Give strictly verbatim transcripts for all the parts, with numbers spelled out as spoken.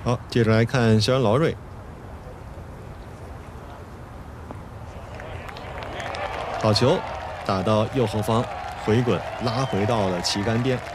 好，接着来看肖恩·劳瑞，好球，打到右后方，回滚拉回到了旗杆边。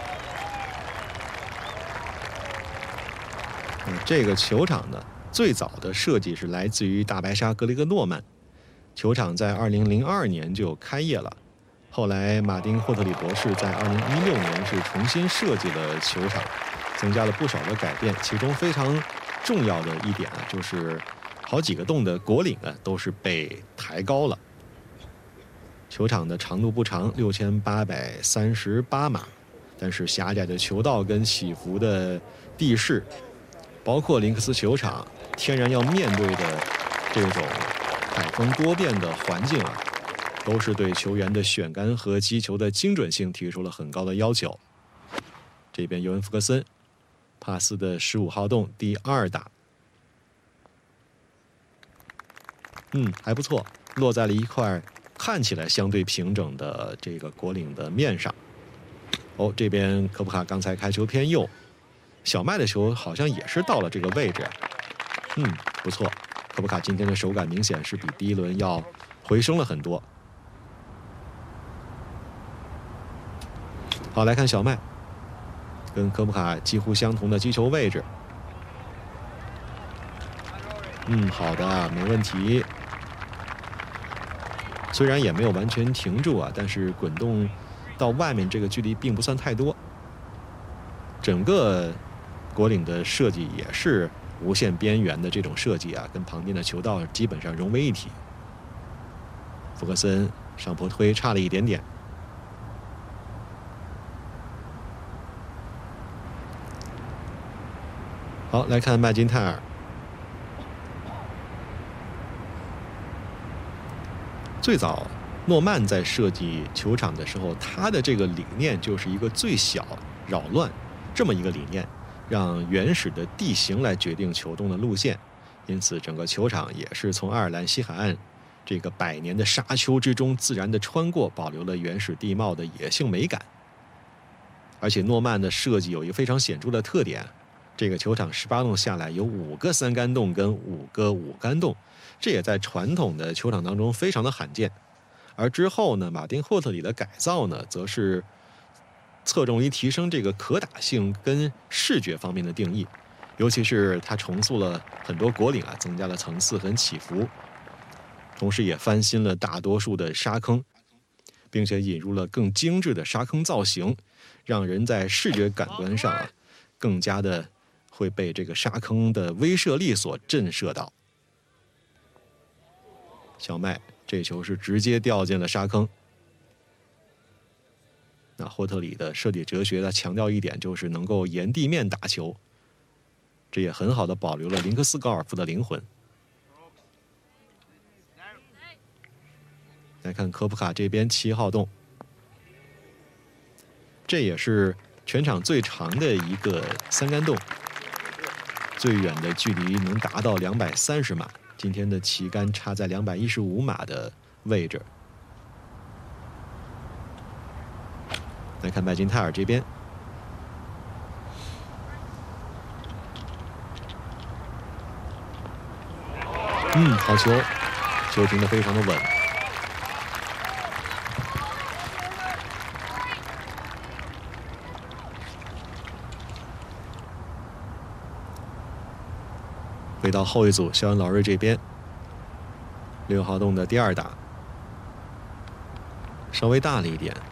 嗯，这个球场呢，最早的设计是来自于大白鲨格雷格·诺曼，球场在二零零二年就开业了。后来，马丁·霍特里博士在二零一六年是重新设计了球场，增加了不少的改变。其中非常重要的一点啊，就是好几个洞的果岭啊都是被抬高了。球场的长度不长，六千八百三十八码，但是狭窄的球道跟起伏的地势，包括林克斯球场天然要面对的这种海风多变的环境啊，都是对球员的选杆和击球的精准性提出了很高的要求。这边尤文·福克森，帕斯的十五号洞第二打，嗯，还不错，落在了一块看起来相对平整的这个果岭的面上。哦，这边科普卡刚才开球偏右，小麦的球好像也是到了这个位置。嗯，不错，科普卡今天的手感明显是比第一轮要回升了很多。好，来看小麦，跟科普卡几乎相同的击球位置。嗯，好的，没问题。虽然也没有完全停住啊，但是滚动到外面这个距离并不算太多。整个果岭的设计也是无限边缘的这种设计啊，跟旁边的球道基本上融为一体。福克森上坡推差了一点点。好，来看麦金泰尔。最早诺曼在设计球场的时候，他的这个理念就是一个最小扰乱这么一个理念，让原始的地形来决定球洞的路线。因此整个球场也是从爱尔兰西海岸这个百年的沙丘之中自然的穿过，保留了原始地貌的野性美感。而且诺曼的设计有一个非常显著的特点，这个球场十八洞下来有五个三杆洞跟五个五杆洞，这也在传统的球场当中非常的罕见。而之后呢，马丁霍特里的改造呢，则是侧重于提升这个可打性跟视觉方面的定义，尤其是他重塑了很多果岭啊，增加了层次和起伏，同时也翻新了大多数的沙坑，并且引入了更精致的沙坑造型，让人在视觉感官上啊，更加的会被这个沙坑的威慑力所震慑到。小麦这球是直接掉进了沙坑。那霍特里的设计哲学呢，强调一点就是能够沿地面打球，这也很好的保留了林克斯高尔夫的灵魂。来看科普卡这边七号洞，这也是全场最长的一个三杆洞，最远的距离能达到两百三十码。今天的旗杆插在两百一十五码的位置。来看麦金泰尔这边，嗯，好球，球停得非常的稳。回到后一组，肖恩·劳瑞这边，六号洞的第二打，稍微大了一点。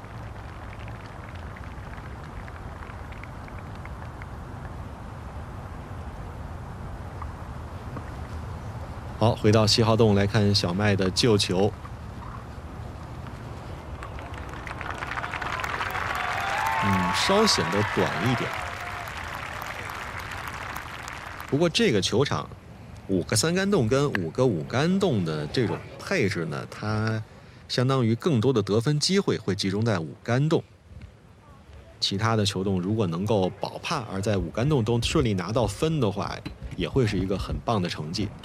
好，回到七号洞来看小麦的救球。嗯，稍显得短一点。不过这个球场五个三杆洞跟五个五杆洞的这种配置呢，它相当于更多的得分机会会集中在五杆洞。其他的球洞如果能够保帕而在五杆洞都顺利拿到分的话，也会是一个很棒的成绩。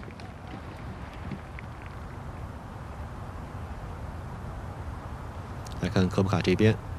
来看科普卡这边，